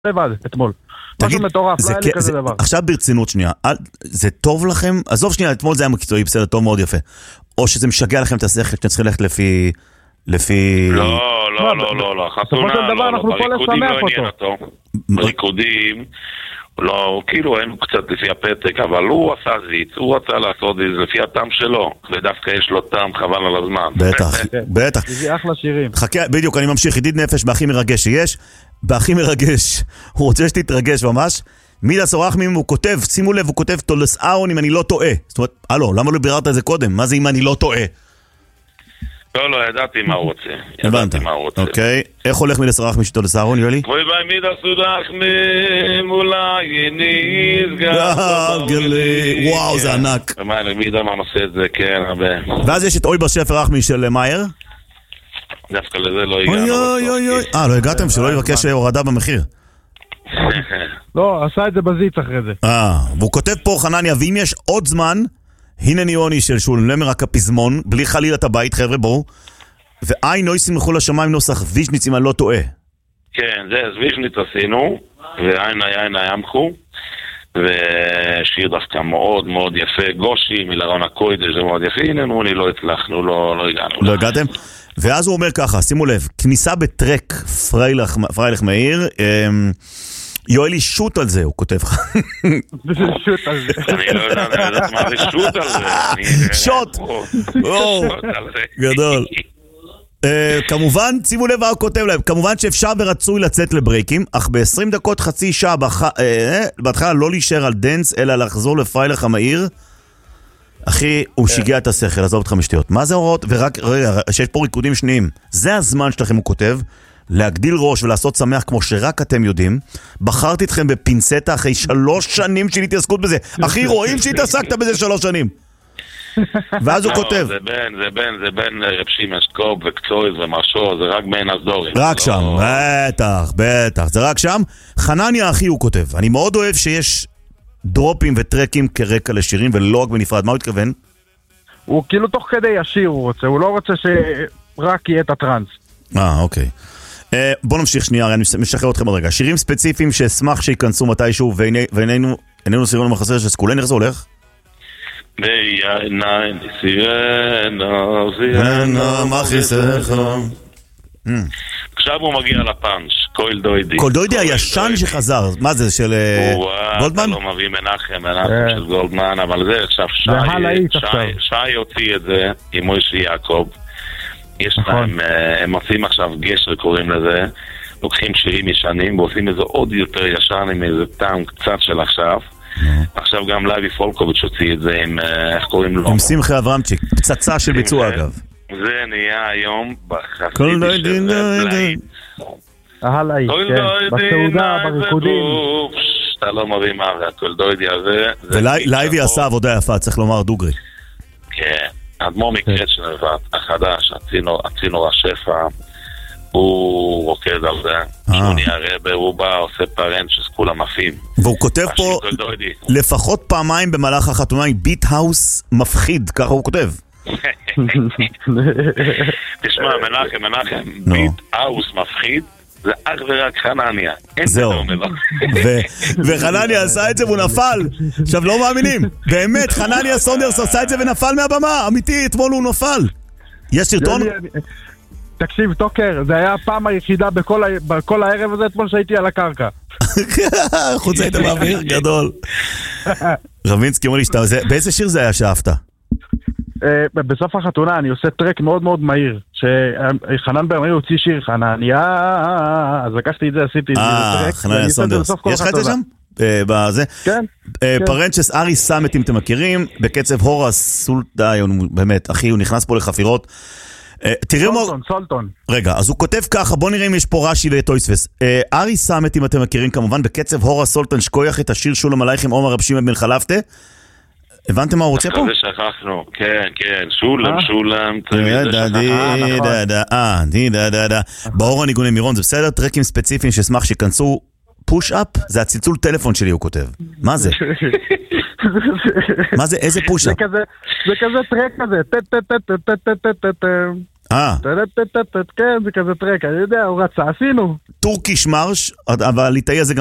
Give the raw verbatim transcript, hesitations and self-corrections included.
לבד, אתמול. משהו מטורף, לא היה לי כזה דבר. עכשיו ברצינות שנייה, זה טוב לכם? עזוב שנייה, אתמול זה היה מקצועי, בסדר, טוב מאוד יפה. או שזה משגע לכם את השכל, שאתם צריכים ללכת לפי... לפי... לא, לא, לא, לא, לא, חתונה, לא, לא, בריקודים לא עניין אותו. בריקודים, לא, כאילו היינו קצת לפי הפתק, אבל הוא עשה זיץ, הוא רצה לעשות את זה לפי הטעם שלו, ודווקא יש לו טעם חבל על הזמן. בטח, בטח. זה אחלה שירים. חכה, בדיוק, אני ממשיך, ידיד נפש בהכי מרגש שיש, בהכי מרגש, הוא רוצה שתתרגש ממש, מידה סורח ממנו, הוא כותב, שימו לב, הוא כותב תולס אהרון אם אני לא טועה. זאת אומרת, הלו, למה לא ביררת את זה קודם? מה זה אם אני לא טועה? לא, לא, ידעתי מה הוא רוצה. הבנת, אוקיי. איך הולך מידה סורח משתו לסהרון, יולי? בואי ביי מידה סורח ממולי נסגר גלי, וואו, זה ענק. מידה מה נושא את זה, כן, הרבה. ואז יש את אוי בשפר רחמי של מאייר? דווקא לזה לא הגענו. אוי אוי אוי אוי. אה, לא הגעתם? שלא יבקש הורדה במחיר. לא, עשה את זה בזיץ אחרי זה. אה, והוא כותב פה חנניה, ואם יש עוד זמן, הנה ניוני של שולם, למר רק הפזמון, בלי חליל את הבית, חבר'ה, בואו. ואי נוי שמחו לשמיים נוסח וישניץ, אם אני לא טועה. כן, זה, אז וישניץ עשינו, ואין אין ימחו, ושיר דווקא מאוד מאוד יפה, גושי, מלרון הקוידש, זה מאוד יפה, הנה נוני, לא הצלחנו, לא, לא הגענו. לא הגעתם? ואז הוא אומר ככה, שימו לב, כניסה בטרק פריילך, פריילך מאיר, יואלי שוט על זה, הוא כותב לך. שוט על זה. אני לא יודעת מה זה שוט על זה. שוט! גדול. כמובן, שימו לב מה הוא כותב להם, כמובן שאפשר ורצוי לצאת לברייקים, אך ב-עשרים דקות חצי שעה בהתחלה לא להישאר על דנס, אלא לחזור לפריילך המאיר. אחי, הוא שיגע את השכל, עזוב אותך משתיות. מה זה הוראות? ורק, רגע, שיש פה ריקודים שניים. זה הזמן שלכם, הוא כותב, להגדיל ראש ולעשות שמח כמו שרק אתם יודעים. בחרתי אתכם בפינצטה אחרי שלוש שנים של התעסקות בזה. אחי, רואים שהתעסקת בזה שלוש שנים. ואז הוא כותב. זה בין, זה בין, זה בין רפשי משקוב וקצויז ומשהו, זה רק בין הסדורים. רק שם, בטח, בטח, זה רק שם. חנניה, אחי, הוא כותב. אני מאוד אוהב שיש דרופים וטרקים כרקע לשירים ולא רק בנפרד. מה הוא התכוון? הוא כאילו תוך כדי השיר הוא רוצה, הוא לא רוצה שרק יהיה את הטרנס. אה, אוקיי. בוא נמשיך שנייה, אני משחרר אתכם עוד רגע. שירים ספציפיים שאשמח שיכנסו מתישהו ואיננו סירנו מחסר שסקולן, איך זה הולך? בעיני סירנה סירנה מה חיסך. עכשיו הוא מגיע לפאנץ', קויל דוידי. קויל דוידי הישן שחזר, מה זה, של גולדמן? אתה לא מביא מנחם, מנחם של גולדמן, אבל זה עכשיו שי הוציא את זה עם מוישי יעקב. יש להם, הם עושים עכשיו גשר, קוראים לזה, לוקחים שירים ישנים ועושים איזה עוד יותר ישן עם איזה טעם קצת של עכשיו. עכשיו גם לייבי פולקוביץ' הוציא את זה עם, איך קוראים לו? עם שמחה אברמצ'יק, פצצה של ביצוע אגב. זה נהיה היום בחסידי של בלעיד. ההלאי, כן, בסעודה, בריקודים. אתה לא מבין מה זה, הכל דוידי הזה. ולייבי עשה עבודה יפה, צריך לומר דוגרי. כן, אדמו"ר מקרצ'נר החדש, הצינור השפע, הוא רוקד על זה, שהוא נהיה רבה, הוא בא, עושה פרנצ'ס, כולם עפים. והוא כותב פה לפחות פעמיים במהלך החתונה, ביט האוס מפחיד, ככה הוא כותב. תשמע, מנחם, מנחם, ביט האוס מפחיד, זה אך ורק חנניה. זהו. וחנניה עשה את זה והוא נפל. עכשיו לא מאמינים. באמת, חנניה סונדרס עשה את זה ונפל מהבמה. אמיתי, אתמול הוא נפל. יש סרטון? תקשיב, טוקר, זה היה הפעם היחידה בכל הערב הזה אתמול שהייתי על הקרקע. חוץ היית באוויר גדול. רבינסקי אומר לי, באיזה שיר זה היה שאהבת? בסוף החתונה אני עושה טרק מאוד מאוד מהיר, שחנן ברמי הוציא שיר חנניה, אז לקחתי את זה, עשיתי את זה טרק. חנניה סונדרס. יש לך את זה שם? בזה? כן. פרנצ'ס ארי סאמט אם אתם מכירים, בקצב הורה סולטאי, באמת, אחי, הוא נכנס פה לחפירות. סולטון, סולטון. רגע, אז הוא כותב ככה, בוא נראה אם יש פה רש"י וטויספס. ארי סאמט אם אתם מכירים כמובן, בקצב הורה סולטן שכויח את השיר שולם עלייכם עומר רב שמעון בן חלפתה. הבנתם מה הוא רוצה פה? זה שכחנו, כן, כן, שולם, שולם, אה, די דה דה דה. באור הניגוני מירון, זה בסדר? טרקים ספציפיים ששמח שיכנסו פוש-אפ? זה הצלצול טלפון שלי, הוא כותב. מה זה? מה זה? איזה פוש-אפ? זה כזה טרק כזה. אה. כן, זה כזה טרק, אני יודע, הוא רצה, עשינו. טורקיש מרש, אבל הליטאי הזה גם